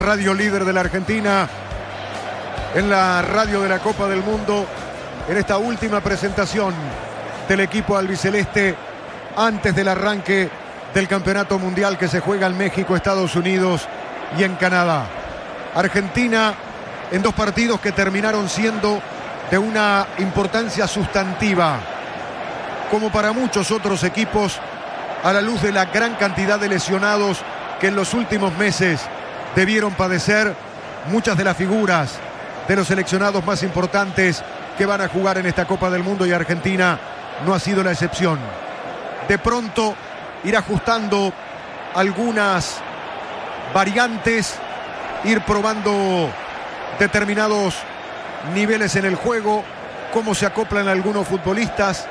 Radio líder de la Argentina, en la radio de la Copa del Mundo, en esta última presentación del equipo albiceleste antes del arranque del Campeonato Mundial que se juega en México, Estados Unidos y en Canadá. Argentina en dos partidos que terminaron siendo de una importancia sustantiva, como para muchos otros equipos, a la luz de la gran cantidad de lesionados que en los últimos meses debieron padecer muchas de las figuras de los seleccionados más importantes que van a jugar en esta Copa del Mundo, y Argentina no ha sido la excepción. De pronto ir ajustando algunas variantes, ir probando determinados niveles en el juego, cómo se acoplan algunos futbolistas,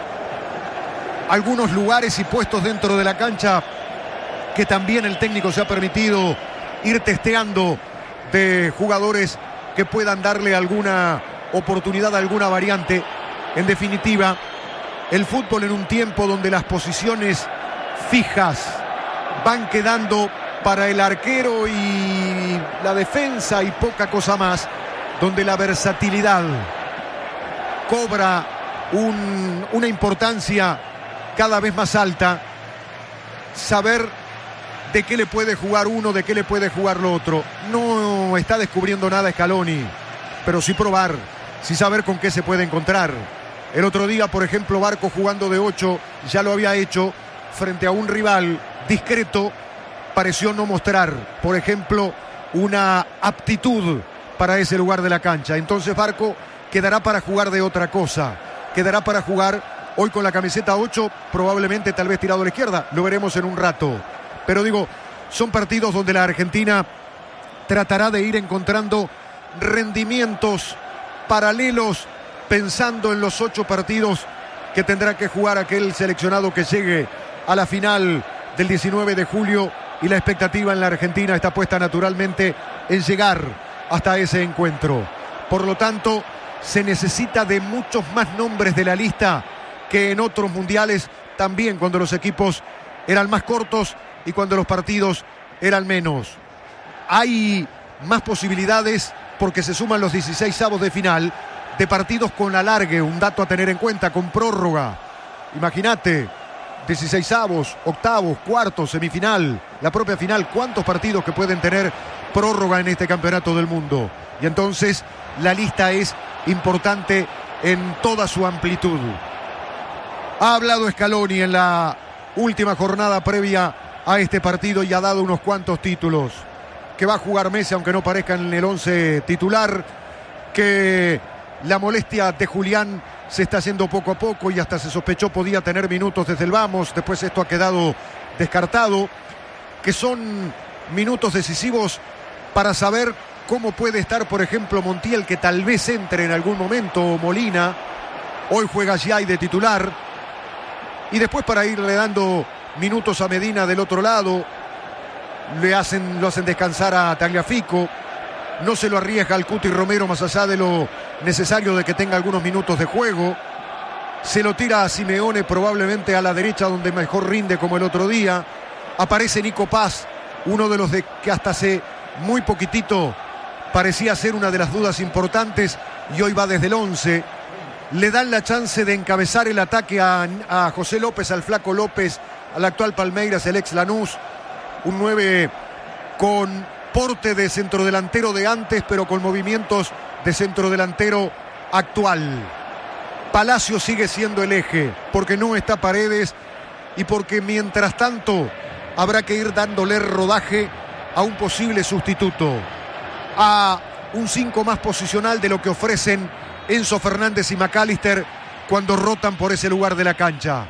algunos lugares y puestos dentro de la cancha que también el técnico se ha permitido ir testeando, de jugadores que puedan darle alguna oportunidad, alguna variante. En definitiva, el fútbol en un tiempo donde las posiciones fijas van quedando para el arquero y la defensa y poca cosa más, donde la versatilidad cobra una importancia cada vez más alta. Saber de qué le puede jugar uno, de qué le puede jugar lo otro. No está descubriendo nada Scaloni, pero sí probar, sí saber con qué se puede encontrar. El otro día, por ejemplo, Barco jugando de 8, ya lo había hecho frente a un rival discreto. Pareció no mostrar, por ejemplo, una aptitud para ese lugar de la cancha. Entonces Barco quedará para jugar de otra cosa. Quedará para jugar hoy con la camiseta 8, probablemente tal vez tirado a la izquierda. Lo veremos en un rato. Pero digo, son partidos donde la Argentina tratará de ir encontrando rendimientos paralelos, pensando en los 8 partidos que tendrá que jugar aquel seleccionado que llegue a la final del 19 de julio. Y la expectativa en la Argentina está puesta naturalmente en llegar hasta ese encuentro. Por lo tanto, se necesita de muchos más nombres de la lista que en otros mundiales, también cuando los equipos eran más cortos y cuando los partidos eran menos. Hay más posibilidades porque se suman los 16avos de final de partidos con alargue, un dato a tener en cuenta, con prórroga. Imagínate, 16avos, octavos, cuartos, semifinal, la propia final, cuántos partidos que pueden tener prórroga en este Campeonato del Mundo. Y entonces la lista es importante en toda su amplitud. Ha hablado Scaloni en la última jornada previa a este partido y ha dado unos cuantos títulos. Que va a jugar Messi, aunque no parezca en el 11 titular. Que la molestia de Julián se está haciendo poco a poco y hasta se sospechó podía tener minutos desde el vamos. Después esto ha quedado descartado. Que son minutos decisivos para saber cómo puede estar, por ejemplo, Montiel, que tal vez entre en algún momento, o Molina. Hoy juega Giai de titular. Y después para irle dando minutos a Medina del otro lado. Lo hacen descansar a Tagliafico. No se lo arriesga al Cuti Romero más allá de lo necesario de que tenga algunos minutos de juego. Se lo tira a Simeone probablemente a la derecha donde mejor rinde, como el otro día. Aparece Nico Paz, uno de los que hasta hace muy poquitito parecía ser una de las dudas importantes y hoy va desde el 11. Le dan la chance de encabezar el ataque a José López, al Flaco López, al actual Palmeiras, el ex Lanús. Un 9 con porte de centrodelantero de antes, pero con movimientos de centrodelantero actual. Palacio sigue siendo el eje, porque no está Paredes y porque mientras tanto habrá que ir dándole rodaje a un posible sustituto, a un 5 más posicional de lo que ofrecen Enzo Fernández y McAllister cuando rotan por ese lugar de la cancha.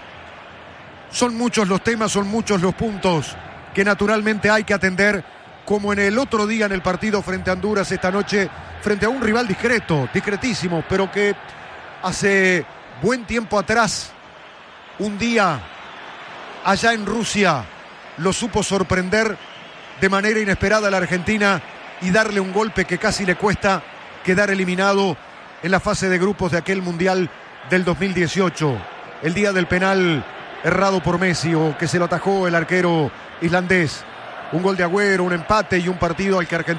Son muchos los temas, son muchos los puntos que naturalmente hay que atender, como en el otro día en el partido frente a Honduras, esta noche frente a un rival discretísimo, pero que hace buen tiempo atrás, un día allá en Rusia, lo supo sorprender de manera inesperada a la Argentina y darle un golpe que casi le cuesta quedar eliminado en la fase de grupos de aquel Mundial del 2018. El día del penal errado por Messi, o que se lo atajó el arquero islandés. un gol de Agüero, un empate y un partido al que Argentina